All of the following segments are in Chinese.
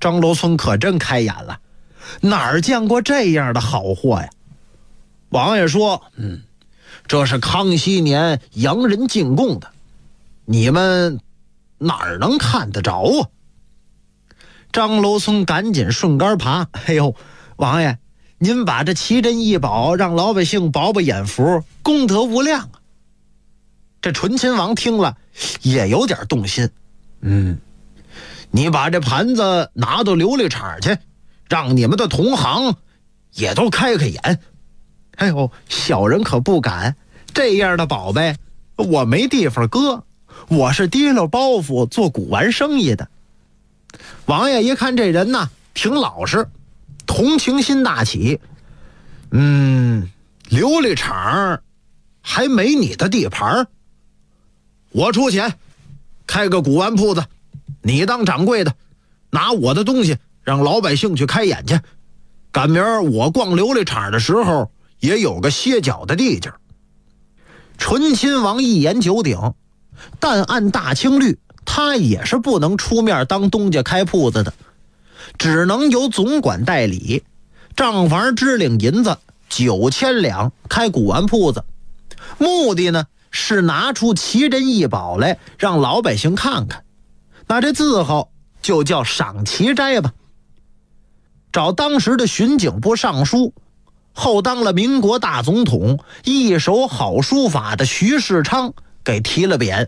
张楼村可真开眼了，哪儿见过这样的好货呀？王爷说，这是康熙年洋人进贡的，你们哪儿能看得着啊？张楼村赶紧顺杆爬，哎呦，王爷，您把这奇珍异宝让老百姓饱饱眼福，功德无量啊！这醇亲王听了也有点动心，你把这盘子拿到琉璃厂去，让你们的同行也都开开眼。哎呦，小人可不敢，这样的宝贝我没地方搁，我是提了包袱做古玩生意的。王爷一看这人呢挺老实，同情心大起，琉璃厂还没你的地盘，我出钱开个古玩铺子，你当掌柜的，拿我的东西让老百姓去开眼去，赶明儿我逛琉璃厂的时候也有个歇脚的地界。醇亲王一言九鼎，但按大清律他也是不能出面当东家开铺子的，只能由总管代理，账房支领银子9000两开古玩铺子，目的呢是拿出奇珍异宝来让老百姓看看，那这字号就叫赏奇斋吧。找当时的巡警部尚书，后当了民国大总统，一手好书法的徐世昌给提了匾。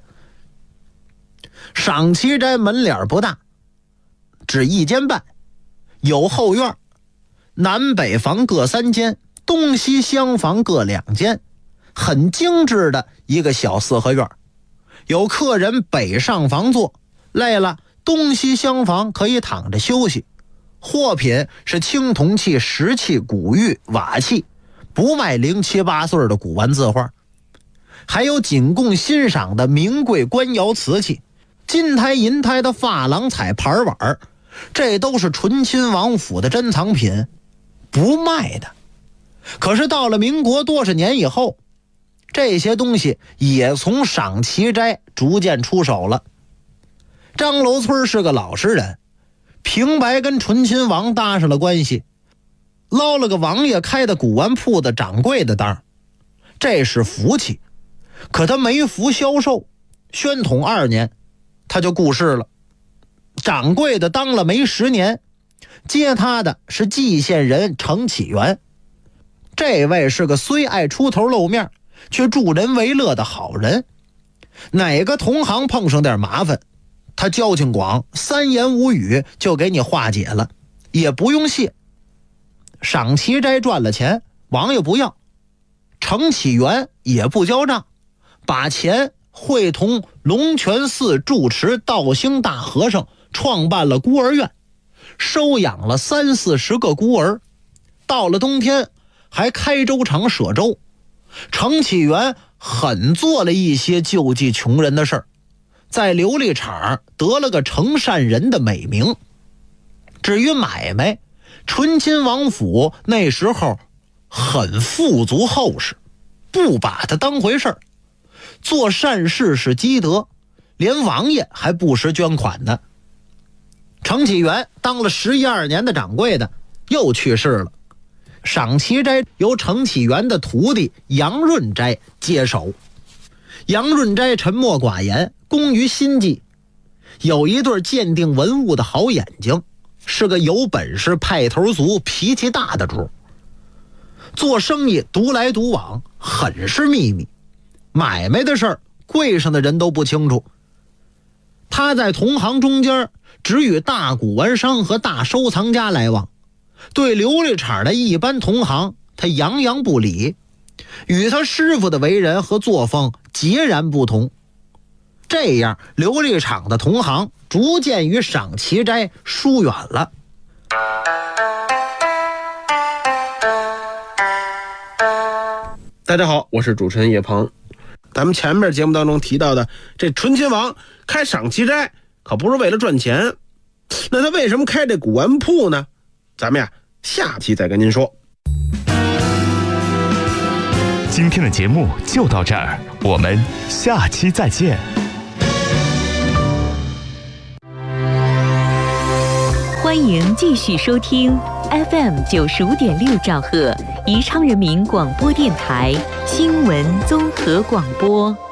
赏奇斋门脸不大，只一间半，有后院，南北房各3间，东西厢房各2间，很精致的一个小四合院。有客人北上房坐，累了东西厢房可以躺着休息。货品是青铜器、石器、古玉、瓦器，不卖0、7、8岁的古玩字画，还有仅供欣赏的名贵官窑瓷器，金胎银胎的珐琅彩盘碗，这都是醇亲王府的珍藏品，不卖的。可是到了民国多少年以后，这些东西也从赏奇斋逐渐出手了。张楼村是个老实人，平白跟醇亲王搭上了关系，捞了个王爷开的古玩铺的掌柜的当，这是福气。可他没福消受，宣统2年他就故世了。掌柜的当了没10年，接他的是蓟县人程启元。这位是个虽爱出头露面却助人为乐的好人，哪个同行碰上点麻烦，他交情广，3言5语就给你化解了，也不用谢。赏奇斋赚了钱，王爷不要，程启元也不交账，把钱会同龙泉寺住持道兴大和尚创办了孤儿院，收养了30、40个孤儿。到了冬天还开粥厂舍粥。程启元狠做了一些救济穷人的事儿，在琉璃厂得了个成善人的美名。至于买卖，醇亲王府那时候很富足厚实，不把它当回事儿，做善事是积德，连王爷还不时捐款呢。程启元当了11、12年的掌柜的，又去世了。赏奇斋由程启元的徒弟杨润斋接手。杨润斋沉默寡言，工于心计，有一对鉴定文物的好眼睛，是个有本事、派头足、脾气大的主。做生意独来独往，很是秘密，买卖的事儿柜上的人都不清楚。他在同行中间只与大古玩商和大收藏家来往，对琉璃厂的一般同行他洋洋不理，与他师傅的为人和作风截然不同。这样琉璃厂的同行逐渐与赏奇斋疏远了。 大家好，我是主持人叶鹏。咱们前面节目当中提到的这醇亲王开赏奇斋可不是为了赚钱，那他为什么开这古玩铺呢？咱们呀下期再跟您说。 今天的节目就到这儿，我们下期再见。 欢迎继续收听 FM95.6兆赫宜昌人民广播电台新闻综合广播。